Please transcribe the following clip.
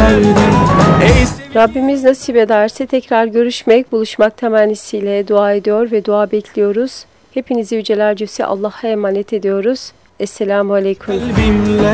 Rabbimiz nasip ederse tekrar görüşmek, buluşmak temennisiyle dua ediyor ve dua bekliyoruz. Hepinizi yüceler cüsse Allah'a emanet ediyoruz. Esselamu Aleyküm.